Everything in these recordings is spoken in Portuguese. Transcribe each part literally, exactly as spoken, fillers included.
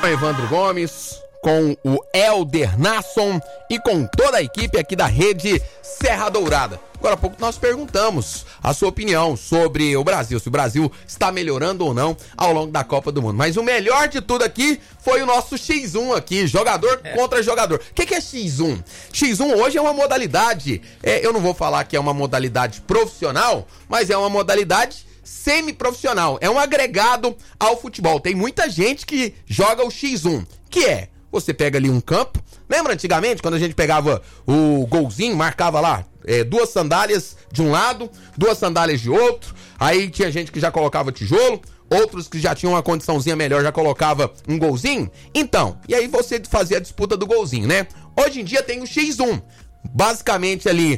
Evandro Gomes, com o Helder Nasson e com toda a equipe aqui da Rede Serra Dourada. Agora há pouco nós perguntamos a sua opinião sobre o Brasil, se o Brasil está melhorando ou não ao longo da Copa do Mundo. Mas o melhor de tudo aqui foi o nosso xis um aqui, jogador é. contra jogador. O que, que é xis um? xis um hoje é uma modalidade, é, eu não vou falar que é uma modalidade profissional, mas é uma modalidade semi-profissional, é um agregado ao futebol. Tem muita gente que joga o xis um, que é, você pega ali um campo, lembra antigamente quando a gente pegava o golzinho, marcava lá é, duas sandálias de um lado, duas sandálias de outro, aí tinha gente que já colocava tijolo, outros que já tinham uma condiçãozinha melhor já colocava um golzinho, então, e aí você fazia a disputa do golzinho, né? Hoje em dia tem o xis um, basicamente ali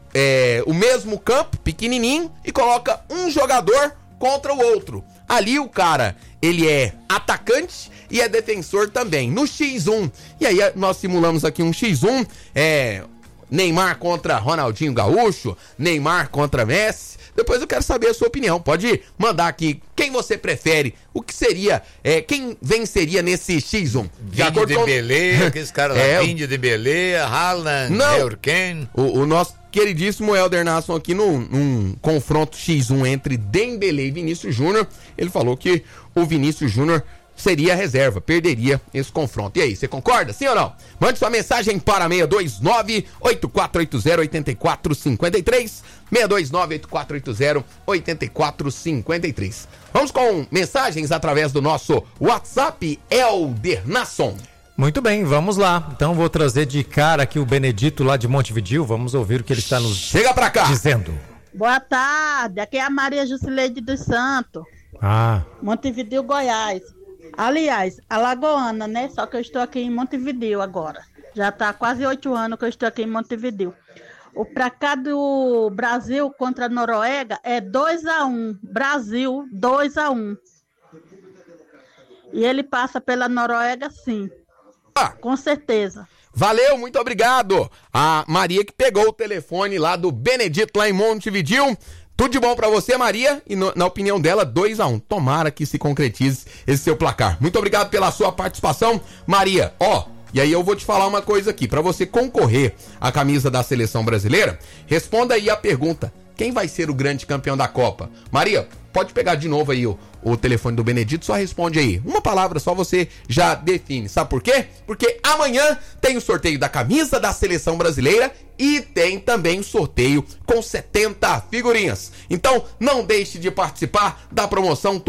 É, o mesmo campo, pequenininho, e coloca um jogador contra o outro. Ali o cara, ele é atacante e é defensor também, no xis um. E aí nós simulamos aqui um xis um, é, Neymar contra Ronaldinho Gaúcho, Neymar contra Messi. Depois eu quero saber a sua opinião. Pode mandar aqui quem você prefere. O que seria, é, quem venceria nesse xis um? Vini de Belê, com... aqueles caras é, lá, Vini de Belê, Haaland, Hurricane. O, o nosso queridíssimo Helder Nasson aqui num, num confronto xis um entre Dembélé e Vinícius Júnior, ele falou que o Vinícius Júnior seria a reserva, perderia esse confronto. E aí, você concorda? Sim ou não? Mande sua mensagem para seis dois nove, oito quatro oito zero, oito quatro cinco três, seis dois nove, oito quatro oito zero, oito quatro cinco três. Vamos com mensagens através do nosso WhatsApp, Helder Nasson. Muito bem, vamos lá. Então vou trazer de cara aqui o Benedito lá de Montevidéu. Vamos ouvir o que ele está nos Chega pra cá. dizendo. Boa tarde, aqui é a Maria Jusileide dos Santos. Ah. Montevidéu, Goiás. Aliás, alagoana, né? Só que eu estou aqui em Montevidéu agora. Já está quase oito anos que eu estou aqui em Montevidéu. O pra cá do Brasil contra a Noruega é dois a um. Brasil, dois a um. E ele passa pela Noruega, sim. Ah, com certeza. Valeu, muito obrigado. A Maria que pegou o telefone lá do Benedito, lá em Montevidéu. Tudo de bom pra você, Maria. E no, na opinião dela, dois a um. Tomara que se concretize esse seu placar. Muito obrigado pela sua participação, Maria. Ó, e aí eu vou te falar uma coisa aqui. Pra você concorrer à camisa da Seleção Brasileira, responda aí a pergunta. Quem vai ser o grande campeão da Copa? Maria, pode pegar de novo aí o, o telefone do Benedito, só responde aí. Uma palavra só você já define. Sabe por quê? Porque amanhã tem o sorteio da camisa da Seleção Brasileira e tem também o sorteio com setenta figurinhas. Então, não deixe de participar da promoção